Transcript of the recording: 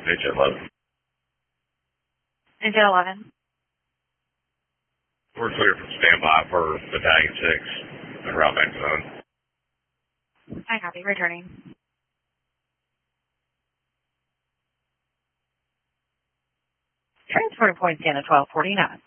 H11. Engine 11. We're clear from standby for Battalion 6 and route back zone. I copy. Returning. Transport to point 10 at 1249.